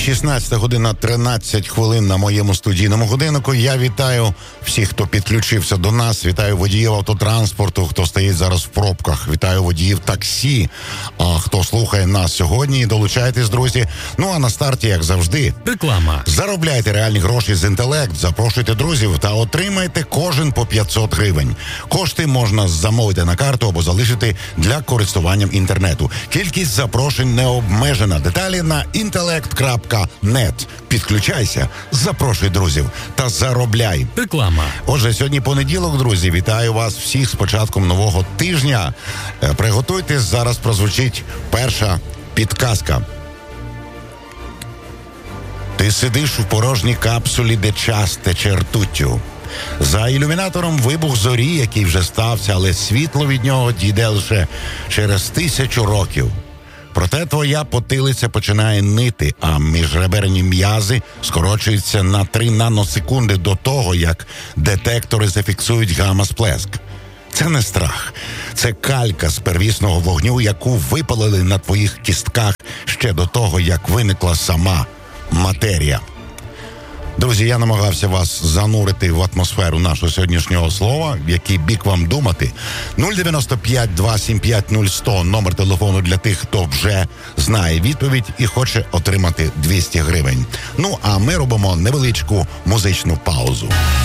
16 година 13 хвилин на моєму студійному годиннику. Я вітаю всіх, хто підключився до нас. Вітаю водіїв автотранспорту, хто стоїть зараз в пробках. Вітаю водіїв таксі, хто слухає нас сьогодні. Долучайтесь, друзі. Ну, а на старті, як завжди, реклама. Заробляйте реальні гроші з інтелект, запрошуйте друзів та отримайте кожен по 500 гривень. Кошти можна замовити на карту або залишити для користування інтернету. Кількість запрошень не обмежена. Деталі на intellect.net. Підключайся, запрошуй друзів та заробляй. Реклама. Отже, сьогодні понеділок, друзі. Вітаю вас всіх з початком нового тижня. Приготуйтесь, зараз прозвучить перша підказка. Ти сидиш у порожній капсулі, де час тече ртуттю. За ілюмінатором вибух зорі, який вже стався, але світло від нього дійде лише через 1000 років. Проте твоя потилиця починає нити, а міжреберні м'язи скорочуються на 3 наносекунди до того, як детектори зафіксують гамма-сплеск. Це не страх. Це калька з первісного вогню, яку випалили на твоїх кістках ще до того, як виникла сама матерія. Друзі, я намагався вас занурити в атмосферу нашого сьогоднішнього слова. В який бік вам думати? 095-275-0100, номер телефону для тих, хто вже знає відповідь і хоче отримати 200 гривень. Ну, а ми робимо невеличку музичну паузу.